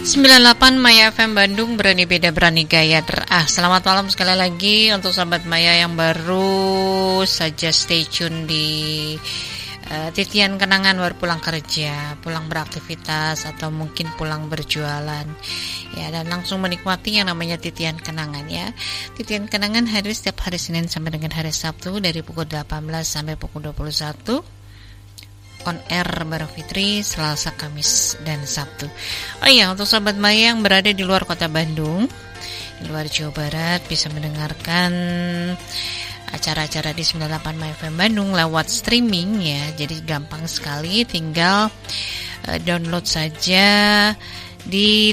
98 Maya FM Bandung, berani beda berani gaya. Selamat malam sekali lagi untuk sahabat Maya yang baru saja stay tune di titian kenangan baru pulang kerja, pulang beraktivitas atau mungkin pulang berjualan. Ya, dan langsung menikmati yang namanya titian kenangan ya. Titian kenangan hadir setiap hari Senin sampai dengan hari Sabtu dari pukul 18 sampai pukul 21. On air bareng Fitri, Selasa, Kamis, dan Sabtu. Oh iya, untuk sahabat Maya yang berada di luar kota Bandung, di luar Jawa Barat, bisa mendengarkan acara-acara di 98 Maya FM Bandung lewat streaming ya. Jadi gampang sekali, tinggal download saja di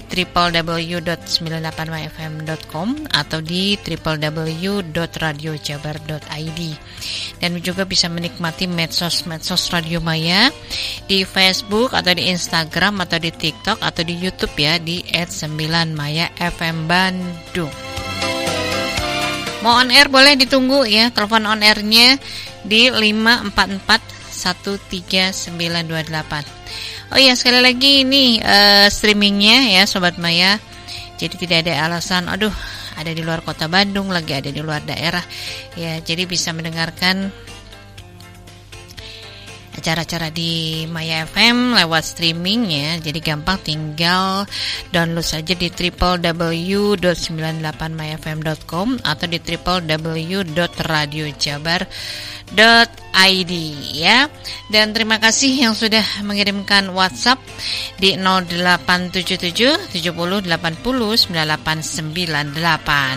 www.98myfm.com atau di www.radiojabar.id. Dan juga bisa menikmati medsos Radio Maya di Facebook atau di Instagram atau di TikTok atau di YouTube ya di @9mayafm Bandung. Mau on air boleh ditunggu ya, telepon on airnya di 544-13928. Oh iya, sekali lagi ini streamingnya ya Sobat Maya. Jadi tidak ada alasan ada di luar kota Bandung, lagi ada di luar daerah ya, jadi bisa mendengarkan acara-acara di Maya FM lewat streaming ya. Jadi gampang, tinggal download saja di www.98myfm.com atau di www.radiojabar.id ya. Dan terima kasih yang sudah mengirimkan WhatsApp di 0877 70 80 9898.